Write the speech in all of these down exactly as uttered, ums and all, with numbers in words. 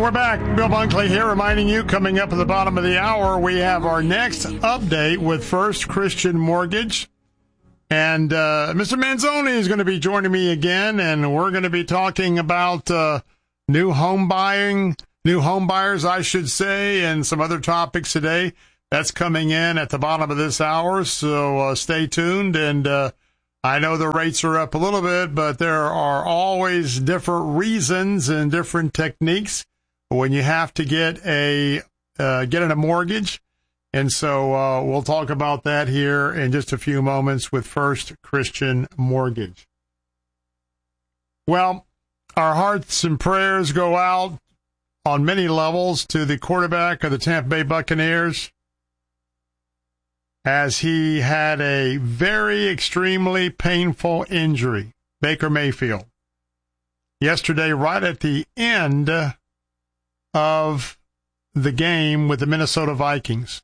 we're back. Bill Bunkley here, reminding you, coming up at the bottom of the hour, we have our next update with First Christian Mortgage. And uh, Mister Manzoni is going to be joining me again, and we're going to be talking about uh, new home buying, new home buyers, I should say, and some other topics today. That's coming in at the bottom of this hour, so uh, stay tuned. And uh, I know the rates are up a little bit, but there are always different reasons and different techniques when you have to get a uh, get in a mortgage. And so uh, we'll talk about that here in just a few moments with First Christian Mortgage. Well, our hearts and prayers go out on many levels to the quarterback of the Tampa Bay Buccaneers, as he had a very extremely painful injury, Baker Mayfield. Yesterday, right at the end of the game with the Minnesota Vikings.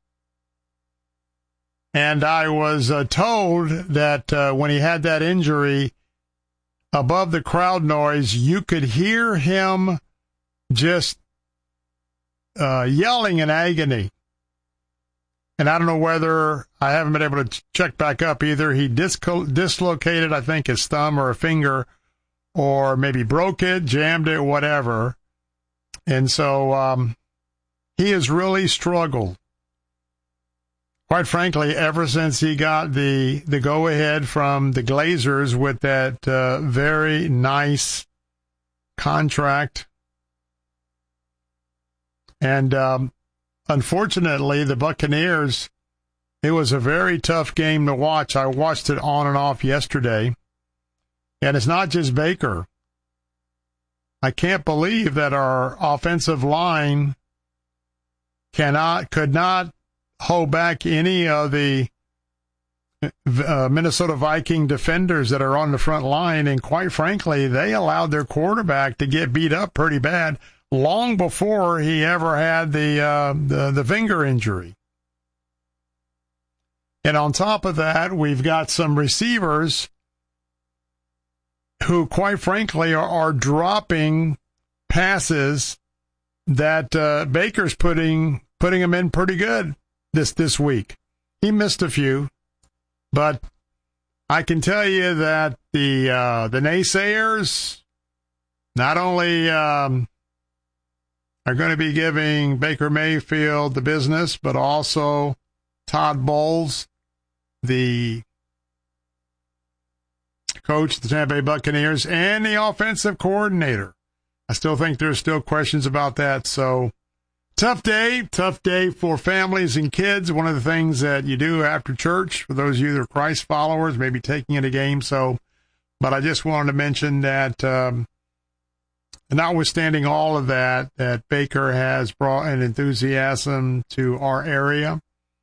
And I was uh, told that uh, when he had that injury, above the crowd noise, you could hear him just uh, yelling in agony. And I don't know whether, I haven't been able to check back up either. He disco- dislocated, I think, his thumb or a finger, or maybe broke it, jammed it, whatever. And so um, he has really struggled. Quite frankly, ever since he got the, the go-ahead from the Glazers with that uh, very nice contract. And um, unfortunately, the Buccaneers, it was a very tough game to watch. I watched it on and off yesterday. And it's not just Baker. I can't believe that our offensive line cannot, could not hold back any of the uh, Minnesota Viking defenders that are on the front line. And quite frankly, they allowed their quarterback to get beat up pretty bad long before he ever had the, uh, the, the finger injury. And on top of that, we've got some receivers who, quite frankly, are, are dropping passes that uh, Baker's putting putting them in pretty good this this week. He missed a few, but I can tell you that the uh, the naysayers not only um, are going to be giving Baker Mayfield the business, but also Todd Bowles, the coach of the Tampa Bay Buccaneers, and the offensive coordinator. I still think there's still questions about that. So tough day, tough day for families and kids. One of the things that you do after church, for those of you that are Christ followers, maybe taking in a game. So, but I just wanted to mention that, um, notwithstanding all of that, that Baker has brought an enthusiasm to our area.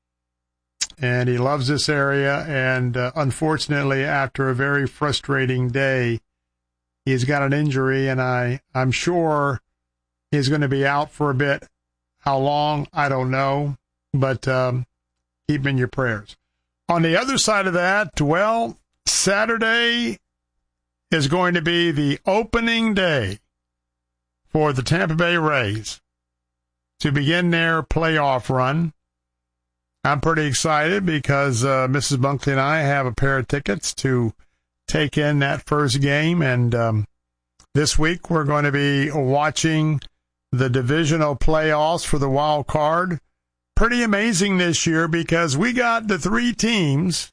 And he loves this area, and uh, unfortunately, after a very frustrating day, he's got an injury, and I, I'm sure he's going to be out for a bit. How long, I don't know, but um, keep him in your prayers. On the other side of that, well, Saturday is going to be the opening day for the Tampa Bay Rays to begin their playoff run. I'm pretty excited because uh, Missus Bunkley and I have a pair of tickets to take in that first game. And um, this week we're going to be watching the divisional playoffs for the wild card. Pretty amazing this year because we got the three teams,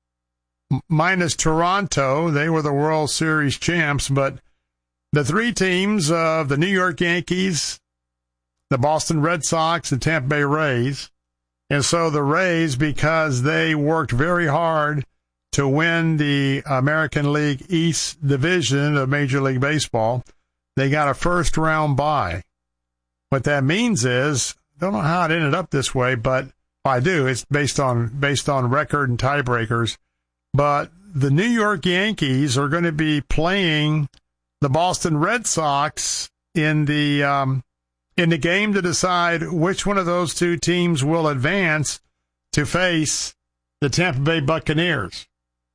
minus Toronto. They were the World Series champs, but the three teams of the New York Yankees, the Boston Red Sox, and Tampa Bay Rays. And so the Rays, because they worked very hard to win the American League East Division of Major League Baseball, they got a first-round bye. What that means is, don't know how it ended up this way, but I do. It's based on based on record and tiebreakers. But the New York Yankees are going to be playing the Boston Red Sox in the um, in the game to decide which one of those two teams will advance to face the Tampa Bay Buccaneers.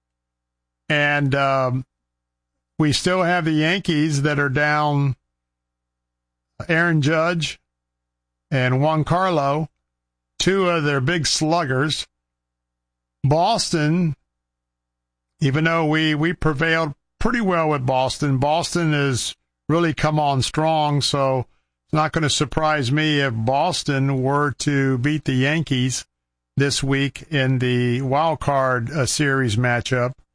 And um, we still have the Yankees that are down Aaron Judge and Juan Carlo, two of their big sluggers. Boston, even though we, we prevailed pretty well with Boston, Boston has really come on strong, so it's not going to surprise me if Boston were to beat the Yankees this week in the wild card uh, series matchup.